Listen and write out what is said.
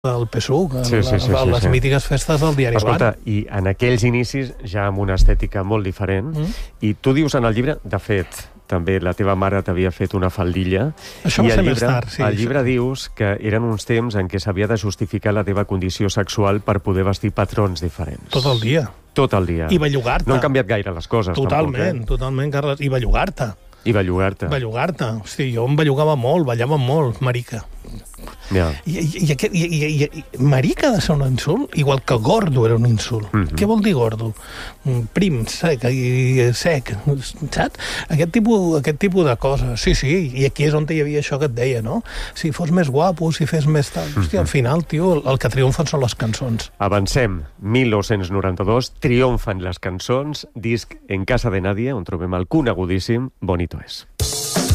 del PSUC, les mítiques festes del diari Blanc. Escolta, i en aquells inicis ja amb una estètica molt diferent, i tu dius en el llibre, de fet, també la teva mare t'havia fet una faldilla, això va ser més tard, sí. Al llibre dius que eren uns temps en què s'havia de justificar la teva condició sexual per poder vestir patrons diferents. Tot el dia. Tot el dia. I bellugar-te. No han canviat gaire les coses, totalment, tampoc, totalment, Carles. I bellugar-te. I bellugar-te. Bellugar-te. Hosti, jo em bellugava molt, ballava molt, marica. Ja. I marica ha de ser un insult, igual que gordo era un insult. Què vol dir gordo? Prim, sec, sec, saps? Aquest tipus de coses. Sí, i aquí és on hi havia això que et deia, no? Si fos més guapo, si fes més tal... Hòstia, al final, tio, el que triomfen són les cançons. Avancem. 1992, triomfen les cançons, disc En casa de nadie, on trobem el conegudíssim Bonito es.